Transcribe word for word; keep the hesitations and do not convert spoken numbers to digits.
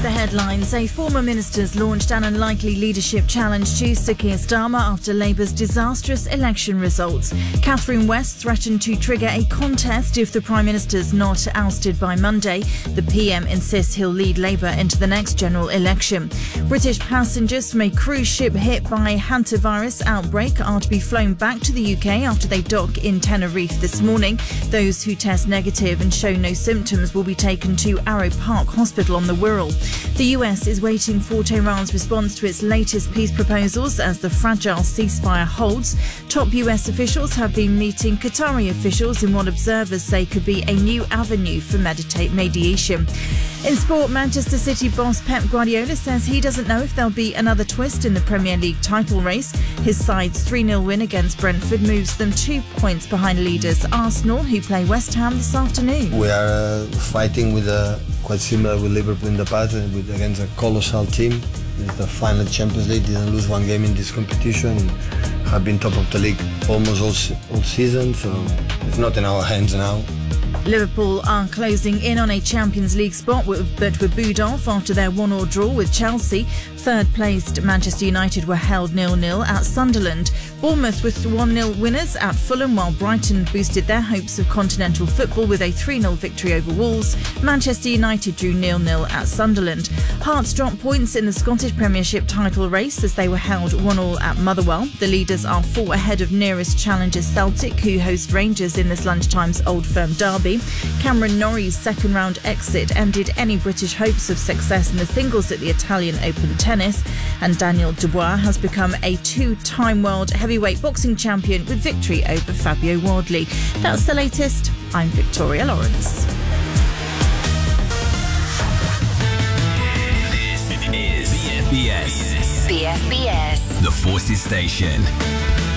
The headlines: a former minister's launched an unlikely leadership challenge to Sir Keir Starmer after Labour's disastrous election results. Catherine West threatened to trigger a contest if the Prime Minister's not ousted by Monday. The P M insists he'll lead Labour into the next general election. British passengers from a cruise ship hit by hantavirus outbreak are to be flown back to the U K after they dock in Tenerife this morning. Those who test negative and show no symptoms will be taken to Arrow Park Hospital on the Wirral. The U S is waiting for Tehran's response to its latest peace proposals as the fragile ceasefire holds. Top U S officials have been meeting Qatari officials in what observers say could be a new avenue for meditate mediation. In sport, Manchester City boss Pep Guardiola says he doesn't know if there'll be another twist in the Premier League title race. His side's three nil win against Brentford moves them two points behind leaders Arsenal, who play West Ham this afternoon. We are uh, fighting with a quite similar with Liverpool in the past, and with against a colossal team. It's the final Champions League, didn't lose one game in this competition, have been top of the league almost all, all season, so it's not in our hands now. Liverpool are closing in on a Champions League spot, but were booed off after their one-all draw with Chelsea. Third-placed Manchester United were held nil nil at Sunderland. Bournemouth were one nil winners at Fulham, while Brighton boosted their hopes of continental football with a three nil victory over Wolves. Manchester United drew nil nil at Sunderland. Hearts dropped points in the Scottish Premiership title race as they were held one all at Motherwell. The leaders are four ahead of nearest challengers Celtic, who host Rangers in this lunchtime's Old Firm derby. Cameron Norrie's second round exit ended any British hopes of success in the singles at the Italian Open tennis, and Daniel Dubois has become a two-time world heavyweight boxing champion with victory over Fabio Wardley. That's the latest. I'm Victoria Lawrence. This is B F B S. B F B S. The Forces Station.